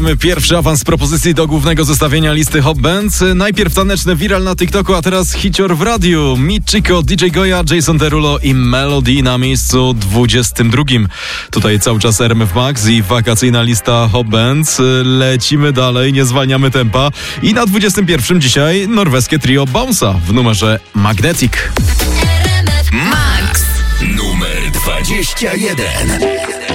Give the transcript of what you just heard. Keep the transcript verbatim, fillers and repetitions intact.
Pierwszy awans propozycji do głównego zestawienia listy Hot Bands. Najpierw taneczny viral na TikToku, a teraz hicior w radiu. Michiko, D J Goya, Jason Derulo i Melody na miejscu dwudziestym drugim. Tutaj cały czas R M F Max i wakacyjna lista Hot Bands. Lecimy dalej, nie zwalniamy tempa. I na dwudziestym pierwszym dzisiaj norweskie trio Bounce'a w numerze Magnetic. Max numer dwadzieścia jeden.